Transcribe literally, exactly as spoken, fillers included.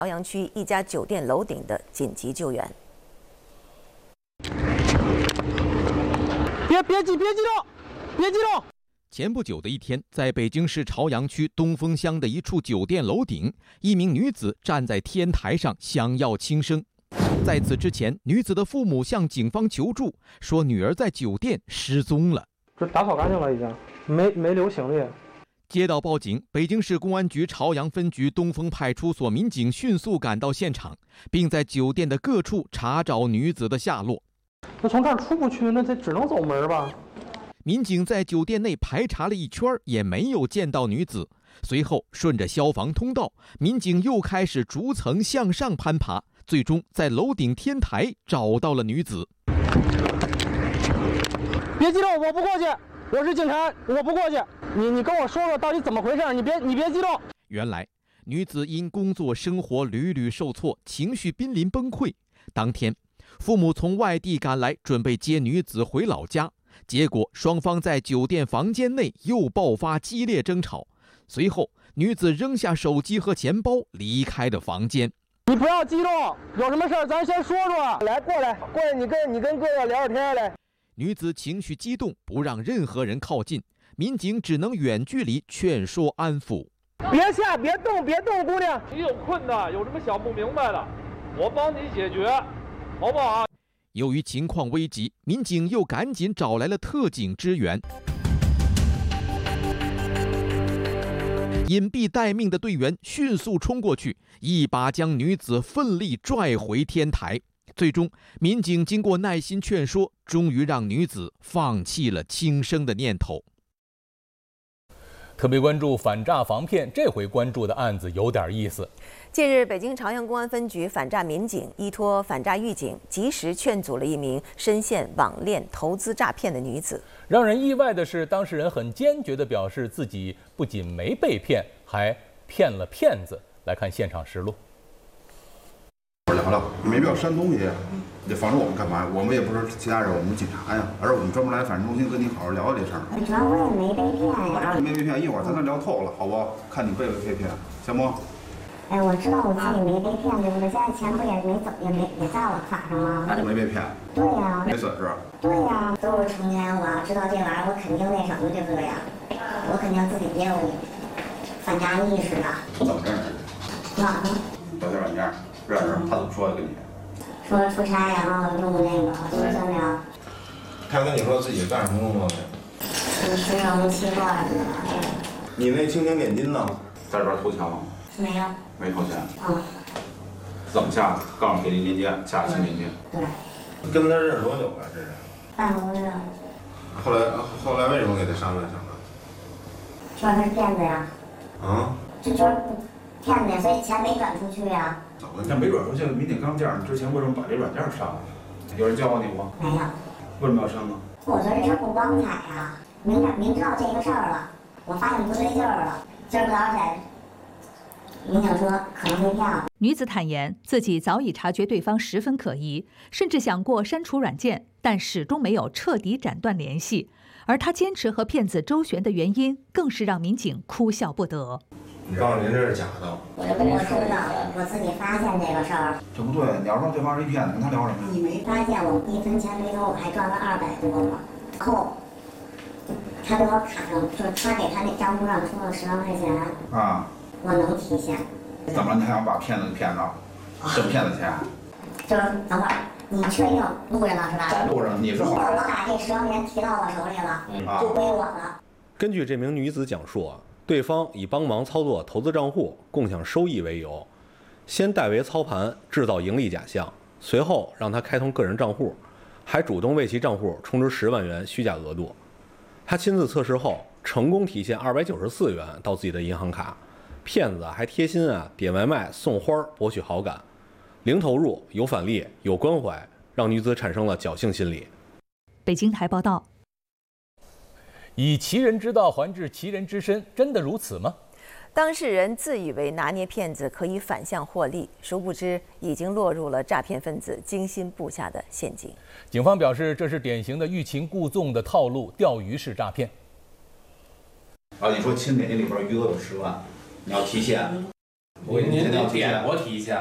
朝阳区一家酒店楼顶的紧急救援。 别别激别激动，别激动！ 前不久的一天，在北京市朝阳区东风乡的一处酒店楼顶，一名女子站在天台上想要轻生。在此之前，女子的父母向警方求助，说女儿在酒店失踪了。 这打扫干净了，已经没没留行李。 接到报警，北京市公安局朝阳分局东风派出所民警迅速赶到现场，并在酒店的各处查找女子的下落。 那从这儿出不去，那这只能走门吧？ 民警在酒店内排查了一圈，也没有见到女子。随后，顺着消防通道，民警又开始逐层向上攀爬，最终在楼顶天台找到了女子。 别激动，我不过去，我是警察，我不过去。你你跟我说说到底怎么回事？你别你别激动。 原来，女子因工作生活屡屡受挫，情绪濒临崩溃。当天，父母从外地赶来，准备接女子回老家。结果，双方在酒店房间内又爆发激烈争吵。随后，女子扔下手机和钱包离开了房间。 你不要激动，有什么事儿咱先说说。来，过来，过来，你跟你跟哥哥聊会天来。 女子情绪激动，不让任何人靠近，民警只能远距离劝说安抚。 别下，别动，别动，姑娘。 你有困难，有什么想不明白的，我帮你解决，好不好？ 由于情况危急，民警又赶紧找来了特警支援。隐蔽待命的队员迅速冲过去，一把将女子奋力拽回天台。最终，民警经过耐心劝说，终于让女子放弃了轻生的念头。 特别关注反诈防骗，这回关注的案子有点意思。 近日，北京朝阳公安分局反诈民警依托反诈预警，及时劝阻了一名深陷网恋投资诈骗的女子。 让人意外的是，当事人很坚决地表示自己不仅没被骗，还骗了骗子。来看现场实录。 聊聊，没必要删东西，你防着我们干嘛？我们也不是其他人，我们警察呀，而我们专门来反诈中心跟你好好聊聊这事儿。 主要我也没被骗呀。 我知道你没被骗，一会儿咱能聊透了，好不？看你被没被骗，行不？ 哎，我知道我自己没被骗，对不对？现在钱不也没走，也没也在我卡上吗？ 那就没被骗。 对呀。 没损失。 对呀，都是成年，我要知道这玩意儿，我肯定那什么，对不对呀？我肯定自己也有反诈意识的。 怎么认识？ 网上。 聊天软件认识，他怎么说的跟你？ 说出差，然后用那个微信聊。 他跟你说自己干什么工作的？ 是金融期货什么的。 你那蜻蜓点金呢？在这边投钱吗？ 没有。 没投钱。 嗯。 怎么下？告诉你给你链接，下新链接。 对。 跟他认识多久了？这是？ 半个月。 后来后来为什么给他删了？想着。 说他是骗子呀。 啊？ 这就是骗子呀，所以钱没转出去呀。 怎么？那没转出去，民警刚件，你之前为什么把这软件删了？有人教过你吗？ 没有。 为什么要删呢？ 我觉得这事不光彩呀，明明知道这个事儿了，我发现不对劲儿了，今儿个早起民警说可能被骗了。 女子坦言，自己早已察觉对方十分可疑，甚至想过删除软件，但始终没有彻底斩断联系。而她坚持和骗子周旋的原因，更是让民警哭笑不得。 你告诉您这是假的。 我就跟您说的，我自己发现这个事儿。 这不对，你要说对方是一骗子，跟他聊什么？ 你没发现我一分钱没收，我还赚了二百多吗？扣，他给我卡上，就是他给他那账户上充了十万块钱。 啊。 我能提现。 怎么了？你还想把骗子给骗着？挣骗子钱？ 就是等会儿，你确定录着呢是吧？ 在录着，你是好人。 我把这十万块钱提到我手里了，就归我了。 根据这名女子讲述啊。对方以帮忙操作投资账户、共享收益为由，先代为操盘，制造盈利假象，随后让他开通个人账户，还主动为其账户充值十万元虚假额度。他亲自测试后，成功提现二百九十四元到自己的银行卡。骗子还贴心啊，点外卖送花博取好感，零投入有返利有关怀，让女子产生了侥幸心理。 北京台报道。 以其人之道还治其人之身，真的如此吗？ 当事人自以为拿捏骗子可以反向获利，殊不知已经落入了诈骗分子精心布下的陷阱。 警方表示，这是典型的欲擒故纵的套路，钓鱼式诈骗。 啊，你说清点里边余额有十万，你要提现， 我给您得点拨提一下。